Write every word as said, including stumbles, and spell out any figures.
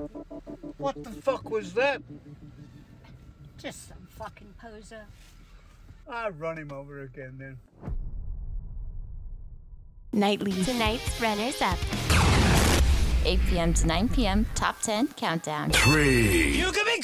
What the fuck was that? Just some fucking poser. I'll run him over again then. Nightly. Tonight's runners up. eight p.m. to nine p.m. Top ten Countdown. Three. You can be